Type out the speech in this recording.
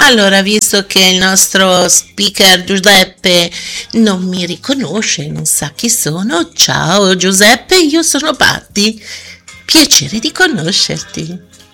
Allora, visto che il nostro speaker Giuseppe non mi riconosce, non sa chi sono, ciao Giuseppe, io sono Patti. Piacere di conoscerti.